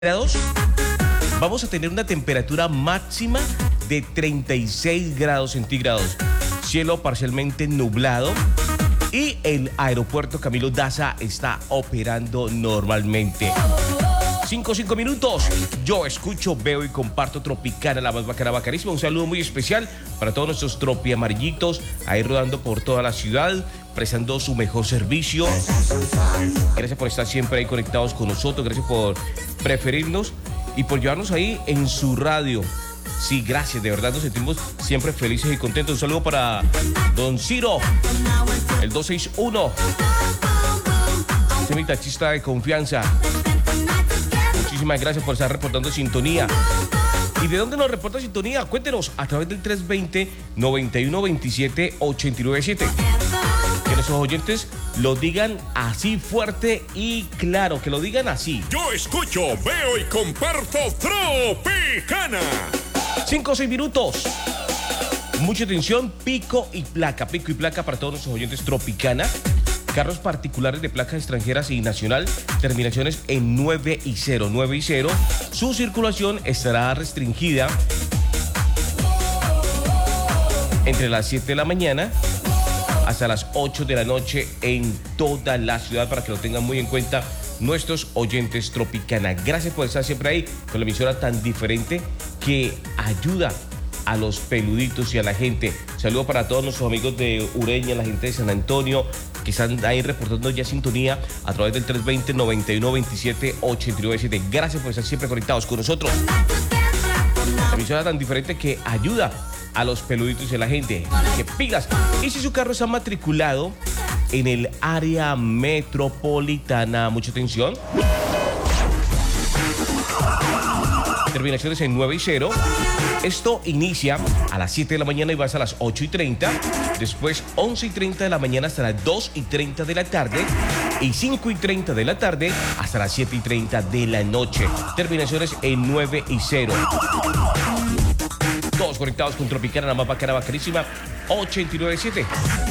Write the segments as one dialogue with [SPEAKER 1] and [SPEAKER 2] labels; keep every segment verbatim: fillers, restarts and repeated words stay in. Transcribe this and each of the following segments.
[SPEAKER 1] grados, vamos a tener una temperatura máxima de treinta y seis grados centígrados, cielo parcialmente nublado y el aeropuerto Camilo Daza está operando normalmente. cinco, cinco minutos, yo escucho, veo y comparto Tropicana, la más bacana, bacanísima. Un saludo muy especial para todos nuestros tropi amarillitos ahí rodando por toda la ciudad, prestando su mejor servicio. Gracias por estar siempre ahí conectados con nosotros, gracias por preferirnos y por llevarnos ahí en su radio. Sí, gracias, de verdad nos sentimos siempre felices y contentos. Un saludo para Don Ciro, el dos seis uno, este es mi taxista de confianza. Muchísimas gracias por estar reportando sintonía. ¿Y de dónde nos reporta sintonía? Cuéntenos a través del tres dos cero, nueve uno dos siete, ocho nueve siete. Que nuestros oyentes lo digan así fuerte y claro, que lo digan así.
[SPEAKER 2] Yo escucho, veo y comparto Tropicana.
[SPEAKER 1] Cinco o seis minutos. Mucha atención, pico y placa. Pico y placa para todos nuestros oyentes Tropicana. Carros particulares de placas extranjeras y nacional, terminaciones en nueve y cero, nueve y cero. Su circulación estará restringida entre las siete de la mañana hasta las ocho de la noche en toda la ciudad, para que lo tengan muy en cuenta nuestros oyentes Tropicana. Gracias por estar siempre ahí con la emisora tan diferente que ayuda a los peluditos y a la gente. Saludo para todos nuestros amigos de Ureña, la gente de San Antonio, que están ahí reportando ya sintonía a través del tres dos cero, nueve uno dos siete, ocho nueve siete. Gracias por estar siempre conectados con nosotros. La emisora tan diferente que ayuda a los peluditos y a la gente. Que pilas. Y si su carro está matriculado en el área metropolitana, mucha atención. Terminaciones en nueve y cero. Esto inicia a las siete de la mañana y va hasta las ocho y treinta. Después once y treinta de la mañana hasta las dos y treinta de la tarde. Y cinco y treinta de la tarde hasta las siete y treinta de la noche. Terminaciones en nueve y cero. Todos conectados con Tropicana, la más bacana, bacanísima, ocho nueve siete.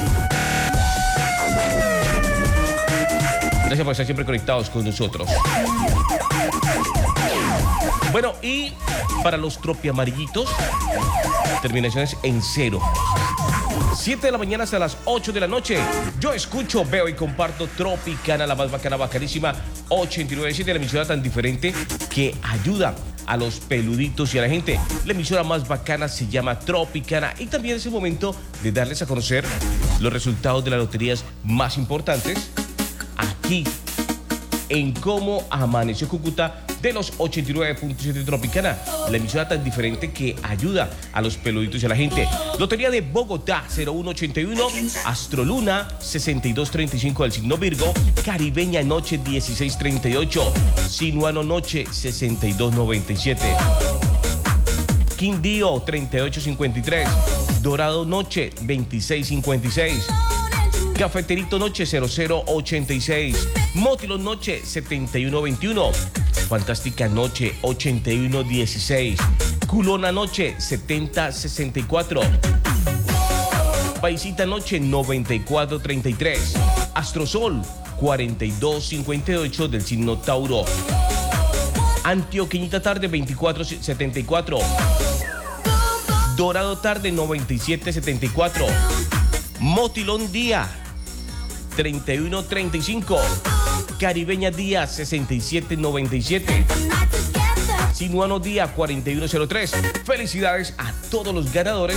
[SPEAKER 1] Gracias por estar siempre conectados con nosotros. Bueno, y para los tropi amarillitos, terminaciones en cero. siete de la mañana hasta las ocho de la noche. Yo escucho, veo y comparto Tropicana, la más bacana, bacanísima, ocho nueve siete, la emisora tan diferente que ayuda a los peluditos y a la gente. La emisora más bacana se llama Tropicana y también es el momento de darles a conocer los resultados de las loterías más importantes aquí en Cómo Amaneció Cúcuta de los ochenta y nueve punto siete Tropicana, la emisora tan diferente que ayuda a los peluditos y a la gente. Lotería de Bogotá, cero uno ochenta y uno, Astroluna, sesenta y dos treinta y cinco del signo Virgo, Caribeña Noche, dieciséis treinta y ocho, Sinuano Noche, sesenta y dos noventa y siete, Quindío, treinta y ocho cincuenta y tres, Dorado Noche, veintiséis cincuenta y seis, Cafeterito Noche, cero cero ochenta y seis, Motilón Noche, setenta y uno veintiuno, Fantástica Noche, ochenta y uno dieciséis, Culona Noche, setenta sesenta y cuatro, Paisita Noche, noventa y cuatro treinta y tres, Astrosol, cuarenta y dos cincuenta y ocho del signo Tauro, Antioqueñita Tarde, veinticuatro setenta y cuatro, Dorado Tarde, noventa y siete setenta y cuatro, Motilón Día, treinta y uno treinta y cinco, Caribeña Día, sesenta y siete noventa y siete, Sinuano Día, cuarenta y uno cero tres. Felicidades a todos los ganadores.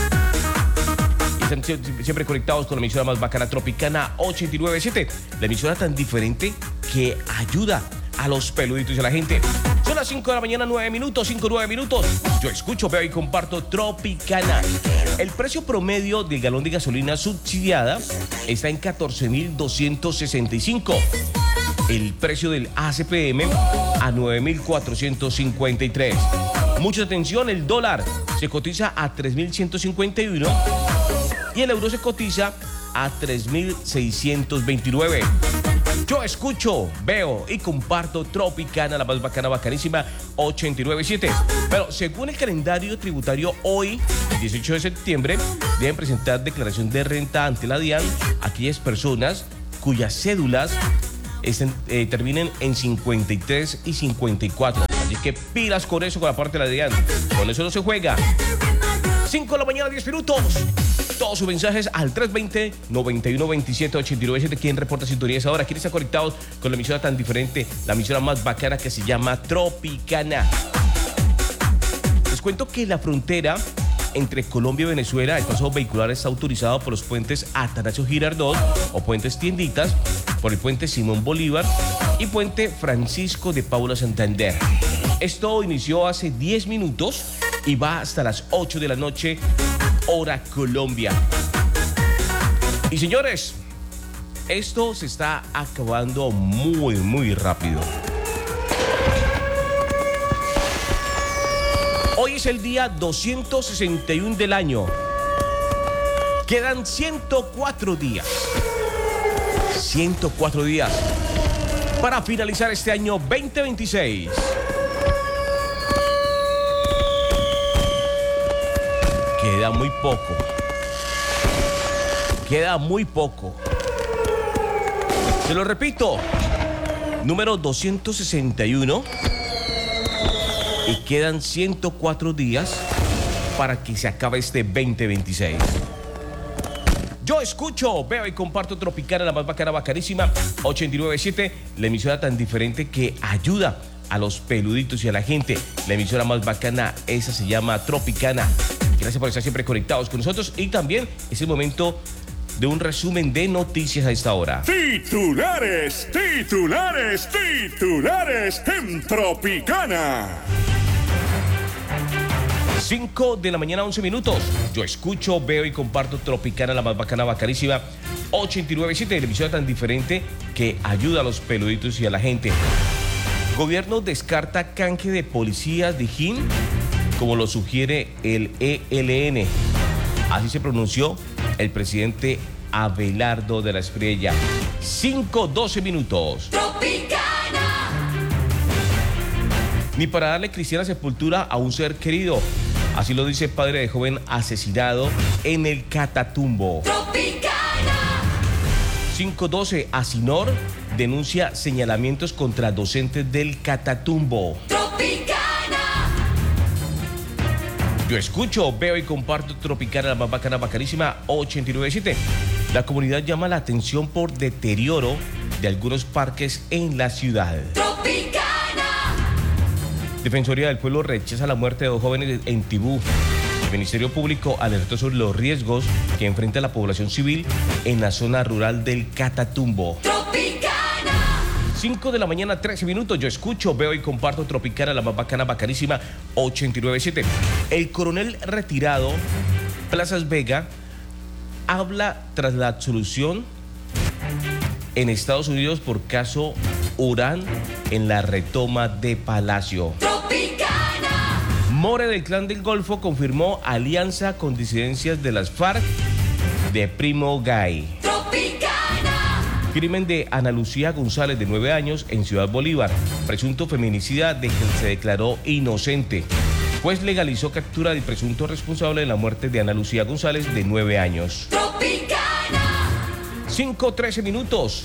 [SPEAKER 1] Y están siempre conectados con la emisora más bacana Tropicana ochenta y nueve siete, la emisora tan diferente que ayuda a los peluditos y a la gente. Son las cinco de la mañana, nueve minutos, cinco, nueve minutos. Yo escucho, veo y comparto Tropicana. El precio promedio del galón de gasolina subsidiada está en catorce mil doscientos sesenta y cinco. El precio del A C P M a nueve mil cuatrocientos cincuenta y tres. Mucha atención, el dólar se cotiza a tres mil ciento cincuenta y uno y el euro se cotiza a tres mil seiscientos veintinueve. Yo escucho, veo y comparto Tropicana, la más bacana, bacanísima, ochenta y nueve siete. Pero según el calendario tributario, hoy, el dieciocho de septiembre, deben presentar declaración de renta ante la DIAN aquellas personas cuyas cédulas estén, eh, terminen en cincuenta y tres y cincuenta y cuatro. Así que pilas con eso, con la parte de la DIAN. Con eso no se juega. cinco de la mañana, diez minutos. Todos sus mensajes al tres veinte, noventa y uno veintisiete, ochenta y nueve siete. ¿Quién reporta sintonías ahora? ¿Quién está conectados con la emisora tan diferente? La emisora más bacana que se llama Tropicana. Les cuento que la frontera entre Colombia y Venezuela, el paso vehicular está autorizado por los puentes Atanasio Girardot o puentes Tienditas, por el puente Simón Bolívar y puente Francisco de Paula Santander. Esto inició hace diez minutos y va hasta las ocho de la noche, hora Colombia. Y señores, esto se está acabando muy, muy rápido. Hoy es el día doscientos sesenta y uno del año. Quedan ciento cuatro días. ciento cuatro días para finalizar este año veinte veintiséis. Queda muy poco. Queda muy poco. Se lo repito. Número doscientos sesenta y uno. Y quedan ciento cuatro días para que se acabe este veinte veintiséis. Yo escucho, veo y comparto Tropicana, la más bacana, bacanísima, ochenta y nueve siete, la emisora tan diferente que ayuda a los peluditos y a la gente. La emisora más bacana, esa se llama Tropicana. Gracias por estar siempre conectados con nosotros y también es el momento de un resumen de noticias a esta hora.
[SPEAKER 2] Titulares, titulares, titulares en Tropicana.
[SPEAKER 1] cinco de la mañana, once minutos. Yo escucho, veo y comparto Tropicana, la más bacana, bacanísima, ochenta y nueve siete, la emisora tan diferente que ayuda a los peluditos y a la gente. Gobierno descarta canje de policías de J I N, como lo sugiere el E L N. Así se pronunció el presidente Abelardo de la Espriella. cinco, doce minutos. Tropicana. Ni para darle cristiana sepultura a un ser querido. Así lo dice padre de joven asesinado en el Catatumbo. Tropicana. cinco doce. Asinor denuncia señalamientos contra docentes del Catatumbo. Tropicana. Yo escucho, veo y comparto Tropicana, la más bacana, bacanísima, ochenta y nueve siete. La comunidad llama la atención por deterioro de algunos parques en la ciudad. Tropicana. Defensoría del Pueblo rechaza la muerte de dos jóvenes en Tibú. El Ministerio Público alertó sobre los riesgos que enfrenta la población civil en la zona rural del Catatumbo. Tropicana. cinco de la mañana, trece minutos. Yo escucho, veo y comparto Tropicana, la más bacana, bacanísima, ochenta y nueve siete. El coronel retirado, Plazas Vega, habla tras la absolución en Estados Unidos por caso Urán en la retoma de Palacio. Tropicana. More del Clan del Golfo confirmó alianza con disidencias de las FARC de Primo Gay. Tropicana. Crimen de Ana Lucía González, de nueve años, en Ciudad Bolívar. Presunto feminicida de quien se declaró inocente. Juez legalizó captura del presunto responsable de la muerte de Ana Lucía González, de nueve años. Tropicana. cinco, trece minutos.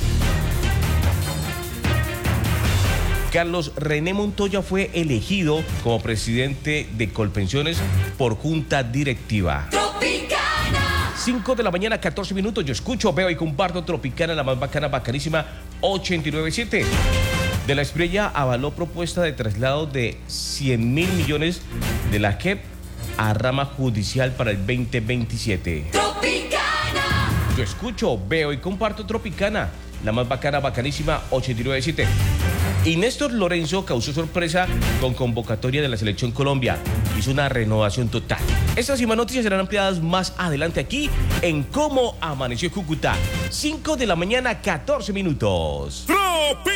[SPEAKER 1] Carlos René Montoya fue elegido como presidente de Colpensiones por junta directiva. Tropicana. cinco de la mañana, catorce minutos. Yo escucho, veo y comparto Tropicana, la más bacana, bacanísima, ochenta y nueve siete. De la Espriella avaló propuesta de traslado de cien mil millones de la J E P a rama judicial para el veinte veintisiete. Tropicana. Yo escucho, veo y comparto Tropicana, la más bacana, bacanísima, ochenta y nueve siete. Y Néstor Lorenzo causó sorpresa con convocatoria de la Selección Colombia. Hizo una renovación total. Estas y más noticias serán ampliadas más adelante aquí en Cómo Amaneció Cúcuta. cinco de la mañana, catorce minutos.